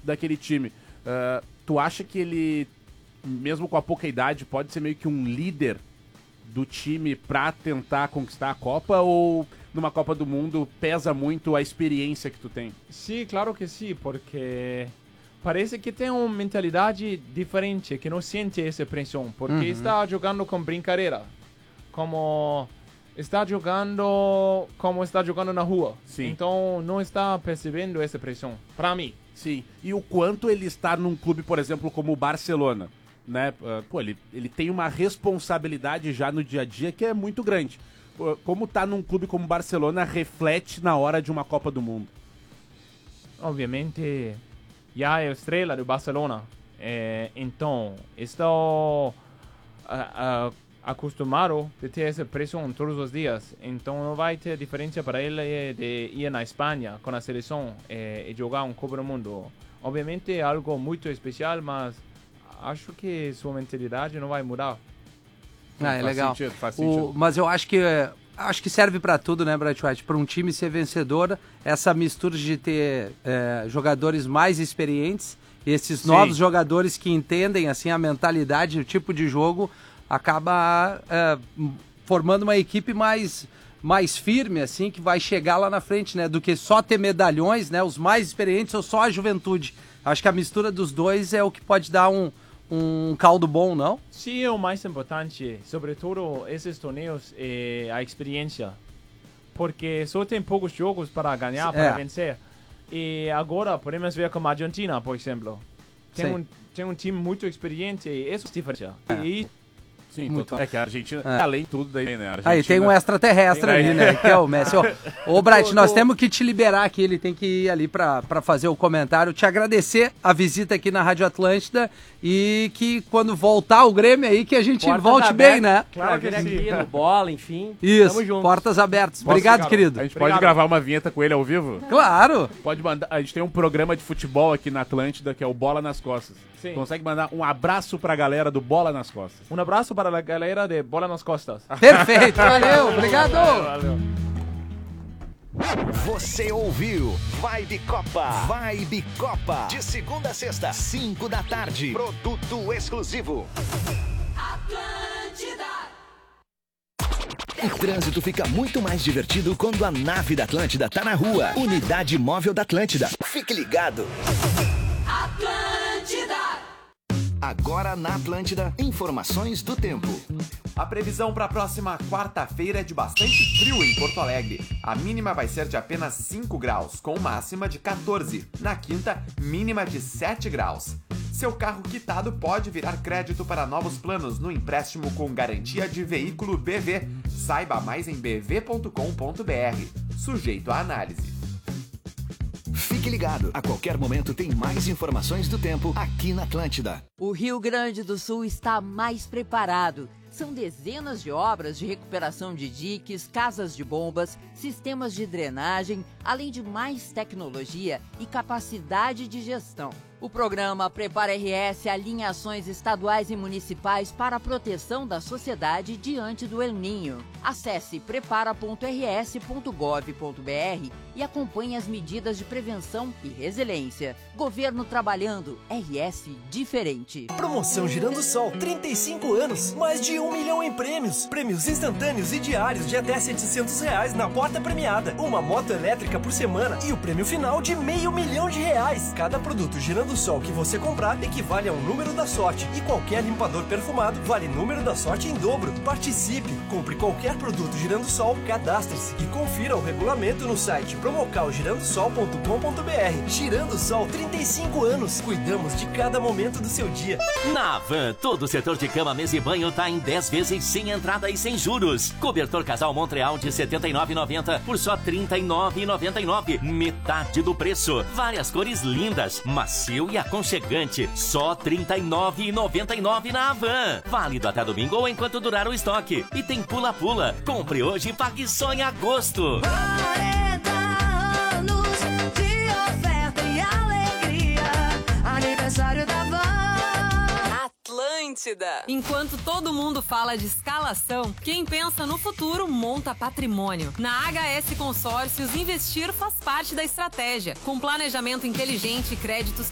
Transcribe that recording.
daquele time. Tu acha que ele, mesmo com a pouca idade, pode ser meio que um líder do time pra tentar conquistar a Copa, ou numa Copa do Mundo pesa muito a experiência que tu tem? Sim, claro que sim, porque parece que tem uma mentalidade diferente, que não sente essa pressão, porque está jogando com brincadeira, como está jogando na rua. Sim. Então não está percebendo essa pressão, pra mim. Sim. E o quanto ele está num clube, por exemplo, como o Barcelona, né? Ele tem uma responsabilidade já no dia a dia que é muito grande. Como tá num clube como o Barcelona reflete na hora de uma Copa do Mundo? Obviamente, já é estrela do Barcelona. Então, estou acostumado a ter essa pressão todos os dias. Então, não vai ter diferença para ele de ir na Espanha com a seleção e jogar um Copa do Mundo. Obviamente, é algo muito especial, mas acho que sua mentalidade não vai mudar. É legal. Faz sentido. Mas eu acho que serve para tudo, né, Bright White? Para um time ser vencedor, essa mistura de ter jogadores mais experientes e esses novos jogadores que entendem assim a mentalidade, o tipo de jogo, acaba formando uma equipe mais firme, assim, que vai chegar lá na frente, né? Do que só ter medalhões, né? Os mais experientes ou só a juventude. Acho que a mistura dos dois é o que pode dar um caldo bom, não? Sim, é o mais importante, sobretudo esses torneios, é a experiência. Porque só tem poucos jogos para ganhar, para vencer. E agora podemos ver como a Argentina, por exemplo. Tem um time muito experiente e isso é diferente. Sim, muito. É que a Argentina, além de tudo daí, né? Aí tem um extraterrestre ali, né? Que é o Messi. Ô Bright, nós temos que te liberar aqui, ele tem que ir ali pra fazer o comentário. Te agradecer a visita aqui na Rádio Atlântida e que quando voltar o Grêmio aí, que a gente volte bem, né? Claro que aqui no bola, enfim. Isso, tamo junto. portas abertas. Obrigado, querido. A gente pode gravar uma vinheta com ele ao vivo? Claro. Pode mandar. A gente tem um programa de futebol aqui na Atlântida que é o Bola nas Costas. Sim. Consegue mandar um abraço pra galera do Bola nas Costas? Um abraço para a galera de Bola nas Costas. Perfeito, valeu, obrigado. Valeu. Você ouviu Vibe Copa. Vibe Copa. De segunda a sexta, 5 da tarde. Produto exclusivo. Atlântida. O trânsito fica muito mais divertido quando a nave da Atlântida tá na rua. Unidade Móvel da Atlântida. Fique ligado. Atlântida. Agora na Atlântida, informações do tempo. A previsão para a próxima quarta-feira é de bastante frio em Porto Alegre. A mínima vai ser de apenas 5 graus, com máxima de 14. Na quinta, mínima de 7 graus. Seu carro quitado pode virar crédito para novos planos no empréstimo com garantia de veículo BV. Saiba mais em bv.com.br. Sujeito à análise. Fique ligado, a qualquer momento tem mais informações do tempo aqui na Atlântida. O Rio Grande do Sul está mais preparado. São dezenas de obras de recuperação de diques, casas de bombas, sistemas de drenagem, além de mais tecnologia e capacidade de gestão. O programa Prepara RS alinha ações estaduais e municipais para a proteção da sociedade diante do El Niño. Acesse prepara.rs.gov.br e acompanhe as medidas de prevenção e resiliência. Governo trabalhando, RS diferente. Promoção Girando Sol, 35 anos, mais de 1 milhão em prêmios. Prêmios instantâneos e diários de até R$700 na porta premiada. Uma moto elétrica por semana e o prêmio final de R$500 mil. Cada produto Girando Sol que você comprar equivale a um número da sorte e qualquer limpador perfumado vale número da sorte em dobro. Participe, compre qualquer produto Girando Sol, cadastre-se e confira o regulamento no site promocalgirandosol.com.br. Girando Sol, 35 anos, cuidamos de cada momento do seu dia. Na Havan, todo o setor de cama, mesa e banho tá em 10 vezes sem entrada e sem juros. Cobertor Casal Montreal de R$ 79,90 por só R$ 39,99. Metade do preço. Várias cores lindas, macio e aconchegante. Só R$ 39,99 na Havan. Válido até domingo ou enquanto durar o estoque. E tem pula-pula. Compre hoje e pague só em agosto. 40 anos de oferta e alegria. Aniversário da Van. Atlântida. Enquanto todo mundo fala de escalação, quem pensa no futuro monta patrimônio. Na HS Consórcios, investir faz parte da estratégia. Com planejamento inteligente e créditos